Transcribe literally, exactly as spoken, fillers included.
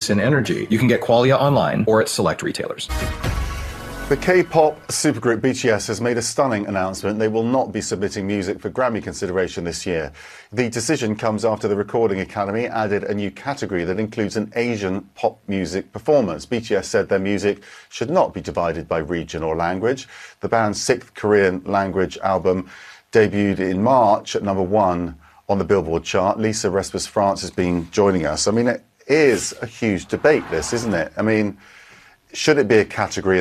in energy. You can get Qualia online or at select retailers. The K-pop supergroup B T S has made a stunning announcement. They will not be submitting music for Grammy consideration this year. The decision comes after the Recording Academy added a new category that includes an Asian pop music performance. B T S said their music should not be divided by region or language. The band's sixth Korean language album debuted in March at number one on the Billboard chart. Lisa Respers France has been joining us. I mean, it is a huge debate, this, isn't it? I mean, should it be a category